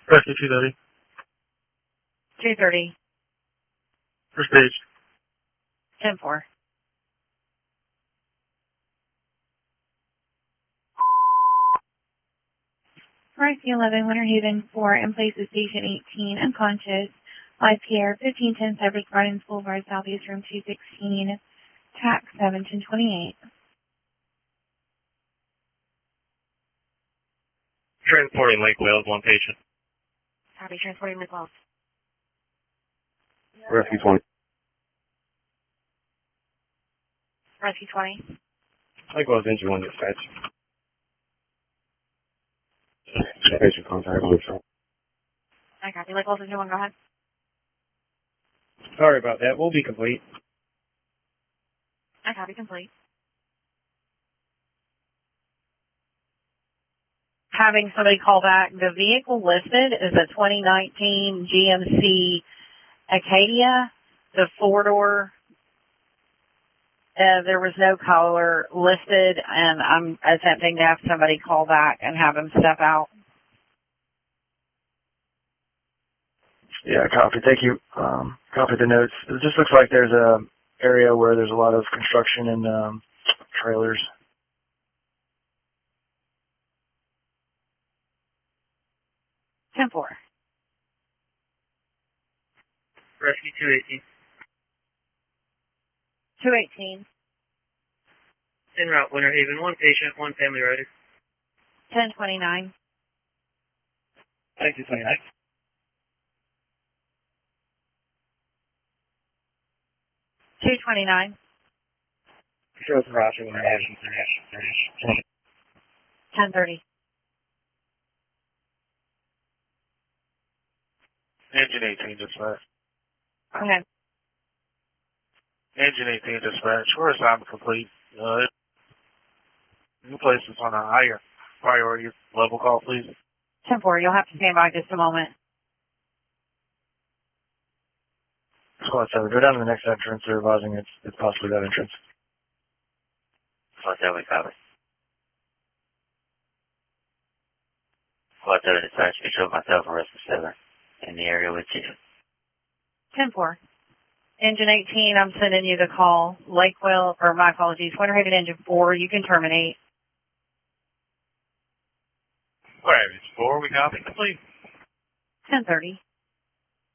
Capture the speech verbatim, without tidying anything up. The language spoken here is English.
Rescue two thirty. two thirty. First stage. ten four. Rescue eleven, Winter Haven four, in place of Station eighteen, unconscious. Live care, fifteen ten Cypress Gardens Boulevard, Southeast Room two sixteen, tax seven ten twenty-eight. Transporting Lake Wales, one patient. Copy, transporting Lake Wales. Rescue twenty. Rescue twenty. Lake Wales, engine one dispatch. Patient contact on the phone. I copy. Lake Wales, engine one, go ahead. Sorry about that. We'll be complete. I copy, complete. Having somebody call back. The vehicle listed is a twenty nineteen G M C Acadia, the four-door. Uh, there was no color listed, and I'm attempting to have somebody call back and have him step out. Yeah, copy. Thank you. Um, copy the notes. It just looks like there's a area where there's a lot of construction and um, trailers. ten four. Rescue two eighteen. two eighteen. En route, Winter Haven, one patient, one family rider. ten twenty-nine. Thank you, twenty-nine. two twenty-nine. Shows Roger, Winter Haven. ten thirty. Engine eighteen dispatch. Okay. Engine eighteen dispatch. We're assignment complete. Uh, new place is on a higher priority level call, please. ten four. You'll have to stand by just a moment. Squad seven, go down to the next entrance. They're advising it's, it's possibly that entrance. Squad seven, copy. Squad seven dispatch, control myself and Rescue seven in the area with you. ten four. Engine eighteen, I'm sending you the call. Lakewell, or my apologies, Winter Haven Engine four, you can terminate. Alright, it's four, we copy complete. ten thirty.